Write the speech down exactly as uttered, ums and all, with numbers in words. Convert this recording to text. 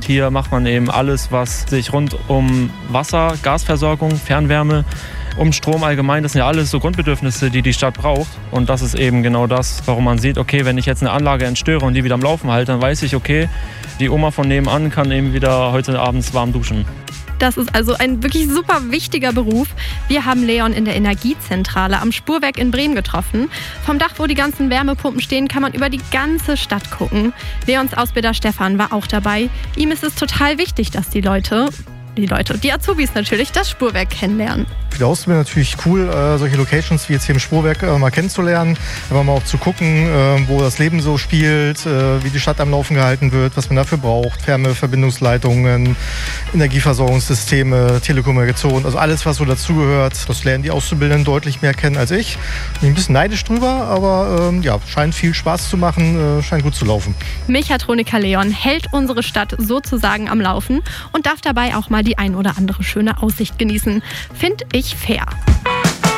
Und hier macht man eben alles, was sich rund um Wasser, Gasversorgung, Fernwärme, um Strom allgemein, das sind ja alles so Grundbedürfnisse, die die Stadt braucht. Und das ist eben genau das, warum man sieht, okay, wenn ich jetzt eine Anlage entstöre und die wieder am Laufen halte, dann weiß ich, okay, die Oma von nebenan kann eben wieder heute abends warm duschen. Das ist also ein wirklich super wichtiger Beruf. Wir haben Leon in der Energiezentrale am Spurwerk in Bremen getroffen. Vom Dach, wo die ganzen Wärmepumpen stehen, kann man über die ganze Stadt gucken. Leons Ausbilder Stefan war auch dabei. Ihm ist es total wichtig, dass die Leute, die Leute, die Azubis natürlich, das Spurwerk kennenlernen. Für die Auszubildenden natürlich cool, äh, solche Locations wie jetzt hier im Spurwerk äh, mal kennenzulernen, aber mal auch zu gucken, äh, wo das Leben so spielt, äh, wie die Stadt am Laufen gehalten wird, was man dafür braucht, Wärmeverbindungsleitungen, Energieversorgungssysteme, Telekommunikation, also alles, was so dazugehört. Das lernen die Auszubildenden deutlich mehr kennen als ich. Bin ein bisschen neidisch drüber, aber ähm, ja, scheint viel Spaß zu machen, äh, scheint gut zu laufen. Mechatroniker Leon hält unsere Stadt sozusagen am Laufen und darf dabei auch mal die ein oder andere schöne Aussicht genießen. Find ich fair.